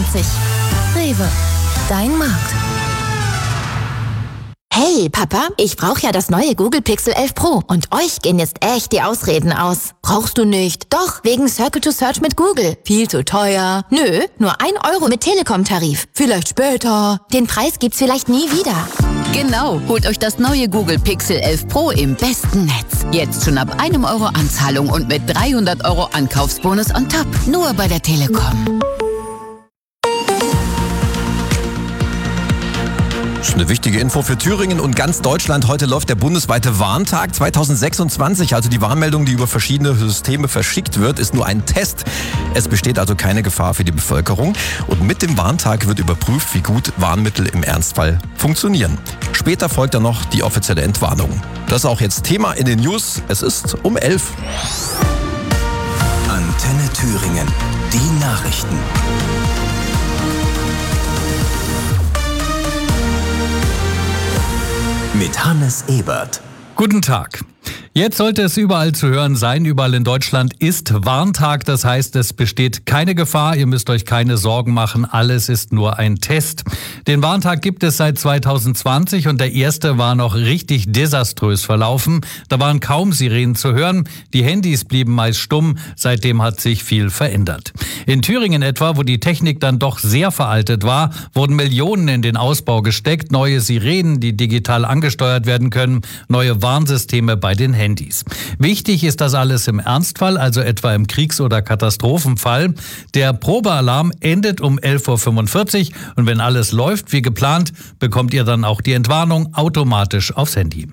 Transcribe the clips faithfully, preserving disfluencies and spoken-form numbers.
zwanzig. Rewe, dein Markt. Hey Papa, ich brauche ja das neue Google Pixel elf Pro und euch gehen jetzt echt die Ausreden aus. Brauchst du nicht? Doch, wegen Circle to Search mit Google. Viel zu teuer. Nö, nur ein Euro mit Telekom-Tarif. Vielleicht später. Den Preis gibt's vielleicht nie wieder. Genau, holt euch das neue Google Pixel elf Pro im besten Netz. Jetzt schon ab einem Euro Anzahlung und mit dreihundert Euro Ankaufsbonus on top. Nur bei der Telekom. Das ist eine wichtige Info für Thüringen und ganz Deutschland. Heute läuft der bundesweite Warntag zweitausendsechsundzwanzig. Also die Warnmeldung, die über verschiedene Systeme verschickt wird, ist nur ein Test. Es besteht also keine Gefahr für die Bevölkerung. Und mit dem Warntag wird überprüft, wie gut Warnmittel im Ernstfall funktionieren. Später folgt dann noch die offizielle Entwarnung. Das ist auch jetzt Thema in den News. Es ist um elf. Antenne Thüringen. Die Nachrichten. Mit Hannes Ebert. Guten Tag. Jetzt sollte es überall zu hören sein. Überall in Deutschland ist Warntag. Das heißt, es besteht keine Gefahr. Ihr müsst euch keine Sorgen machen. Alles ist nur ein Test. Den Warntag gibt es seit zweitausendzwanzig und der erste war noch richtig desaströs verlaufen. Da waren kaum Sirenen zu hören. Die Handys blieben meist stumm. Seitdem hat sich viel verändert. In Thüringen etwa, wo die Technik dann doch sehr veraltet war, wurden Millionen in den Ausbau gesteckt. Neue Sirenen, die digital angesteuert werden können. Neue Warnsysteme bei den Handys. Wichtig ist das alles im Ernstfall, also etwa im Kriegs- oder Katastrophenfall. Der Probealarm endet um elf Uhr fünfundvierzig und wenn alles läuft wie geplant, bekommt ihr dann auch die Entwarnung automatisch aufs Handy.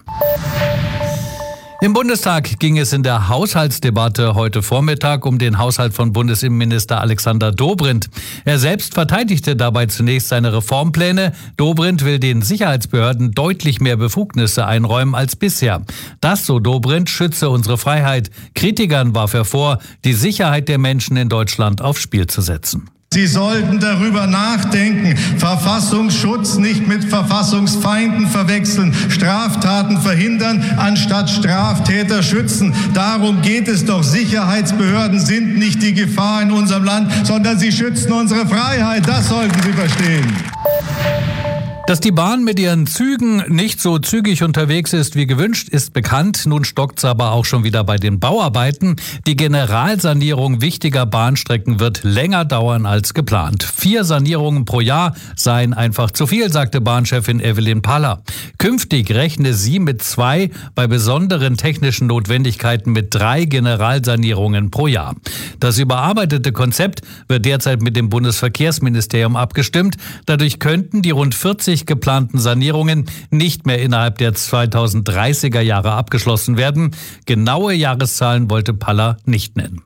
Im Bundestag ging es in der Haushaltsdebatte heute Vormittag um den Haushalt von Bundesinnenminister Alexander Dobrindt. Er selbst verteidigte dabei zunächst seine Reformpläne. Dobrindt will den Sicherheitsbehörden deutlich mehr Befugnisse einräumen als bisher. Das, so Dobrindt, schütze unsere Freiheit. Kritikern warf er vor, die Sicherheit der Menschen in Deutschland aufs Spiel zu setzen. Sie sollten darüber nachdenken, Verfassungsschutz nicht mit Verfassungsfeinden verwechseln, Straftaten verhindern, anstatt Straftäter schützen. Darum geht es doch. Sicherheitsbehörden sind nicht die Gefahr in unserem Land, sondern sie schützen unsere Freiheit. Das sollten Sie verstehen. Dass die Bahn mit ihren Zügen nicht so zügig unterwegs ist wie gewünscht, ist bekannt. Nun stockt's aber auch schon wieder bei den Bauarbeiten. Die Generalsanierung wichtiger Bahnstrecken wird länger dauern als geplant. Vier Sanierungen pro Jahr seien einfach zu viel, sagte Bahnchefin Evelyn Paller. Künftig rechne sie mit zwei, bei besonderen technischen Notwendigkeiten mit drei Generalsanierungen pro Jahr. Das überarbeitete Konzept wird derzeit mit dem Bundesverkehrsministerium abgestimmt. Dadurch könnten die rund vierzig geplanten Sanierungen nicht mehr innerhalb der zweitausenddreißiger Jahre abgeschlossen werden. Genaue Jahreszahlen wollte Paller nicht nennen.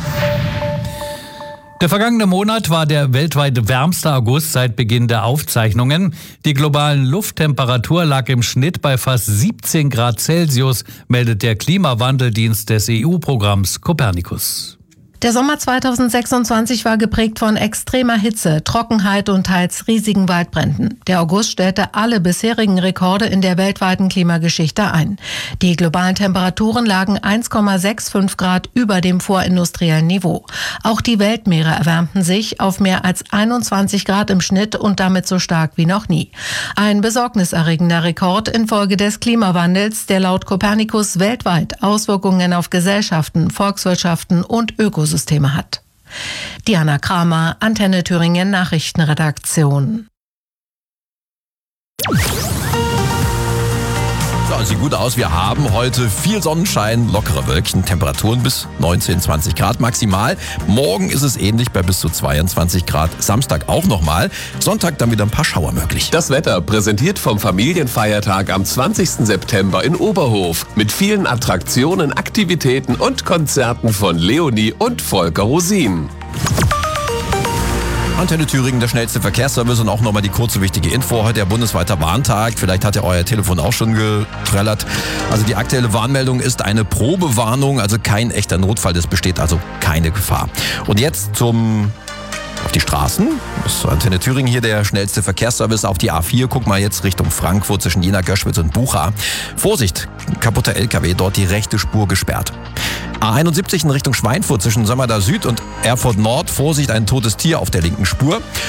Der vergangene Monat war der weltweit wärmste August seit Beginn der Aufzeichnungen. Die globalen Lufttemperatur lag im Schnitt bei fast siebzehn Grad Celsius, meldet der Klimawandeldienst des E U-Programms Copernicus. Der Sommer zweitausendsechsundzwanzig war geprägt von extremer Hitze, Trockenheit und teils riesigen Waldbränden. Der August stellte alle bisherigen Rekorde in der weltweiten Klimageschichte ein. Die globalen Temperaturen lagen eins Komma fünfundsechzig Grad über dem vorindustriellen Niveau. Auch die Weltmeere erwärmten sich auf mehr als einundzwanzig Grad im Schnitt und damit so stark wie noch nie. Ein besorgniserregender Rekord infolge des Klimawandels, der laut Copernicus weltweit Auswirkungen auf Gesellschaften, Volkswirtschaften und Ökosysteme Systeme hat. Diana Kramer, Antenne Thüringen Nachrichtenredaktion. Ja, sieht gut aus. Wir haben heute viel Sonnenschein, lockere Wölkchen, Temperaturen bis neunzehn, zwanzig Grad maximal. Morgen ist es ähnlich bei bis zu zweiundzwanzig Grad. Samstag auch nochmal. Sonntag dann wieder ein paar Schauer möglich. Das Wetter präsentiert vom Familienfeiertag am zwanzigsten September in Oberhof. Mit vielen Attraktionen, Aktivitäten und Konzerten von Leonie und Volker Rosin. Antenne Thüringen, der schnellste Verkehrsservice und auch nochmal die kurze wichtige Info. Heute der bundesweite Warntag. Vielleicht hat ja euer Telefon auch schon getrellert. Also die aktuelle Warnmeldung ist eine Probewarnung, also kein echter Notfall. Es besteht also keine Gefahr. Und jetzt zum... auf die Straßen. Das ist Antenne Thüringen hier, der schnellste Verkehrsservice auf die A vier. Guck mal jetzt Richtung Frankfurt zwischen Jena, Göschwitz und Bucha. Vorsicht, kaputter L K W, dort die rechte Spur gesperrt. A einundsiebzig in Richtung Schweinfurt zwischen Sömmerda Süd und Erfurt Nord. Vorsicht, ein totes Tier auf der linken Spur.